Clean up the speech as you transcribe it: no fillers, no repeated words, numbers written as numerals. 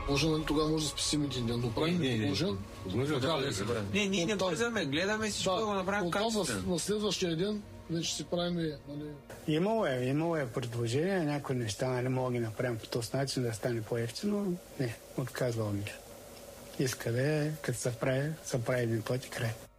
Тогава може да спасим един ден, но правим положен. Ние не бързаме, гледаме всичко да го направим качествено. На следващия ден вече си правим... Имало е предложение, някои неща мога да ги направим по този начин да стане по-ефтино. Не, отказвал ми. Иска да е, като се прави един път и край.